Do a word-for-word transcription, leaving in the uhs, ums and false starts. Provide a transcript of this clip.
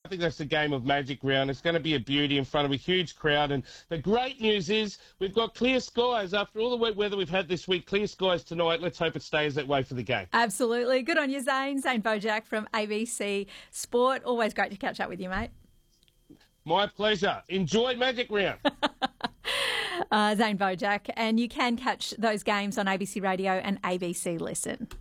think that's the game of Magic Round. It's going to be a beauty in front of a huge crowd. And the great news is we've got clear skies. After all the wet weather we've had this week, clear skies tonight. Let's hope it stays that way for the game. Absolutely. Good on you, Zane. Zane Bojack from A B C Sport. Always great to catch up with you, mate. My pleasure. Enjoy Magic Round. uh, Zane Bojack. And you can catch those games on A B C Radio and A B C Listen.